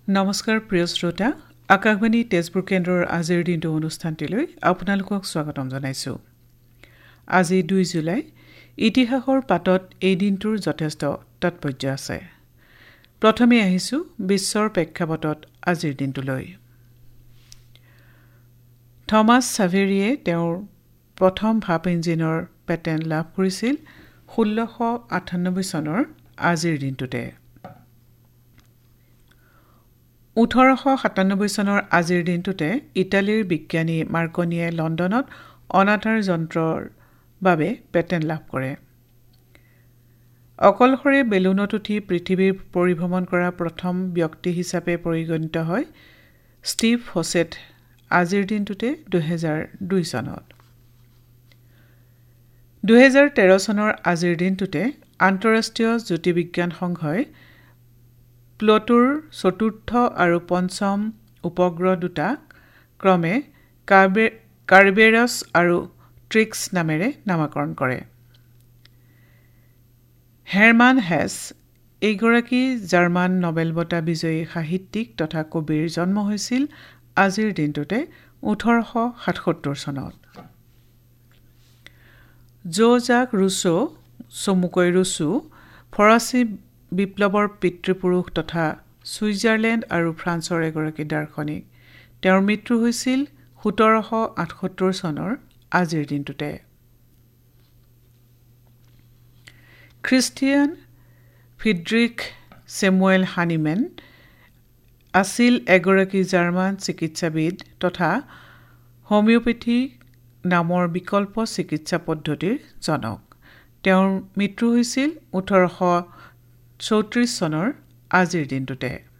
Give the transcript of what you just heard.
নমস্কাৰ প্ৰিয় শ্ৰোতা, আকাশবাণী তেজপুৰ কেন্দ্ৰৰ আজিৰ দিনটো অনুষ্ঠানটিলৈ আপোনালোকক স্বাগতম জনাইছোঁ। আজি 2 জুলাই। ইতিহাসৰ পাতত এই দিনটোৰ যথেষ্ট তাৎপৰ্য আছে। প্ৰথমে আহিছোঁ বিশ্বৰ প্ৰেক্ষাপটত আজিৰ দিনটোলৈ। থমাছ ছাভেৰিয়ে তেওঁৰ প্ৰথম ভাপ ইঞ্জিনৰ পেটেণ্ট লাভ কৰিছিল 1698 চনৰ আজিৰ দিনটোতে। 1897 চনৰ আজিৰ দিনটোতে ইটালীৰ বিজ্ঞানী মাৰ্কনিয়ে লণ্ডনত অনাতাঁৰ যন্ত্ৰৰ বাবে পেটেণ্ট লাভ কৰে। অকলশৰে বেলুনত উঠি পৃথিৱীৰ পৰিভ্ৰমণ কৰা প্ৰথম ব্যক্তি হিচাপে পৰিগণিত হয় ষ্টিভ ফছেট আজিৰ দিনটোতে 2002 চনত। 2013 চনৰ আজিৰ দিনটোতে আন্তঃৰাষ্ট্ৰীয় জ্যোতিৰ্বিজ্ঞান সংঘই প্লুটোৰ চতুৰ্থ আৰু পঞ্চম উপগ্ৰহ দুটা ক্ৰমে কাৰ্বেৰাছ আৰু ট্ৰিক্স নামেৰে নামকৰণ কৰে। হেৰমান হেছ এইগৰাকী জাৰ্মান নোবেল বঁটা বিজয়ী সাহিত্যিক তথা কবিৰ জন্ম হৈছিল আজিৰ দিনটোতে 1877 চনত। জো-জাক ৰুছো চমুকৈ ৰুছো ফৰাচী বিপ্লৱৰ পিতৃপুৰুষ তথা ছুইজাৰলেণ্ড আৰু ফ্ৰান্সৰ এগৰাকী দাৰ্শনিক। তেওঁৰ মৃত্যু হৈছিল 1778 চনৰ আজিৰ দিনটোতে। খ্ৰীষ্টিয়ান ফ্ৰিডৰিখ ছেমুৱেল হানিমেন আছিল এগৰাকী জাৰ্মান চিকিৎসাবিদ তথা হোমিওপেথি নামৰ বিকল্প চিকিৎসা পদ্ধতিৰ জনক। তেওঁৰ মৃত্যু হৈছিল 1834 চনৰ আজিৰ দিনটোতে।